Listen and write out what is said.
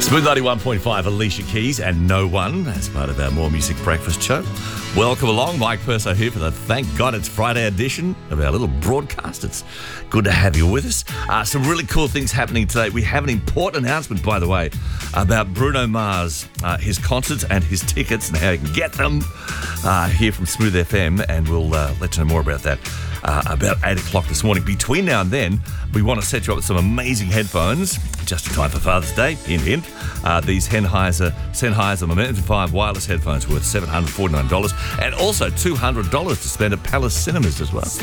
Smooth 91.5, Alicia Keys and No One as part of our More Music Breakfast show. Welcome along, Mike Purso here for the Thank God It's Friday edition of our little broadcast. It's good to have you with us. Some really cool things happening today. We have an important announcement, by the way, about Bruno Mars, his concerts and his tickets and how you can get them here from Smooth FM, and we'll let you know more about that about 8 o'clock this morning. Between now and then, we want to set you up with some amazing headphones, just in time for Father's Day, hint, hint. These Sennheiser Momentum 5 wireless headphones worth $749 and also $200 to spend at Palace Cinemas as well.